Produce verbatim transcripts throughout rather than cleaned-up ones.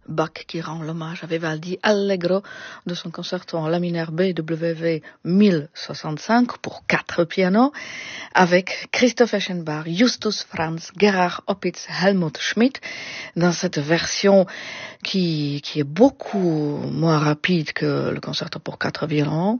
Bach qui rend l'hommage à Vivaldi Allegro de son concerto en La mineur B W V mille soixante-cinq pour quatre pianos avec Christoph Eschenbach, Justus Franz, Gerhard Opitz, Helmut Schmidt dans cette version qui, qui est beaucoup moins rapide que le concerto pour quatre violons.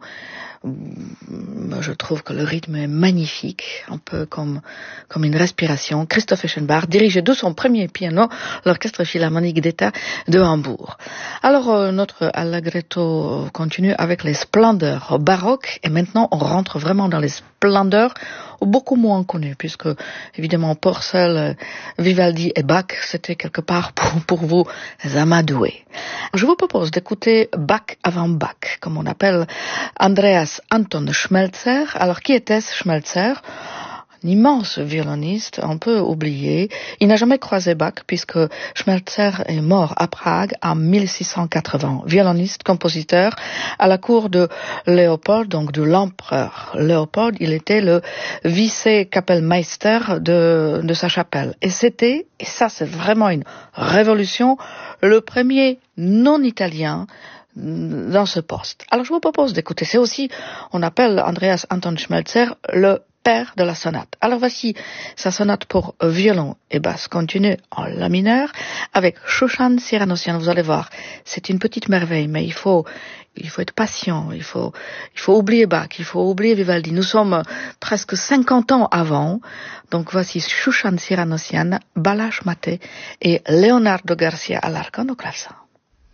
Je trouve que le rythme est magnifique, un peu comme, comme une respiration. Christoph Eschenbach dirigé de son premier piano l'Orchestre Philharmonique d'État de Hambourg. Alors, euh, notre Allegretto continue avec les splendeurs baroques et maintenant on rentre vraiment dans les splendeurs beaucoup moins connues puisque, évidemment, Purcell, Vivaldi et Bach, c'était quelque part pour, pour vous amadoués. Je vous propose d'écouter Bach avant Bach, comme on appelle Andreas Anton Schmelzer. Alors, qui était-ce Schmelzer? Un immense violoniste, un peu oublié. Il n'a jamais croisé Bach puisque Schmelzer est mort à Prague en mille six cent quatre-vingts. Violoniste, compositeur à la cour de Léopold, donc de l'empereur Léopold. Il était le vice-kapellmeister de, de sa chapelle. Et c'était, et ça c'est vraiment une révolution, le premier non-italien dans ce poste. Alors je vous propose d'écouter. C'est aussi, on appelle Andreas Anton Schmelzer le père de la sonate. Alors voici sa sonate pour violon et basse continue en la mineur avec Shushan Cyranosian. Vous allez voir, c'est une petite merveille, mais il faut, il faut être patient, il faut, il faut oublier Bach, il faut oublier Vivaldi. Nous sommes presque cinquante ans avant, donc voici Shushan Cyranosian, Balázs Matthey et Leonardo Garcia à l'arc au clavecin.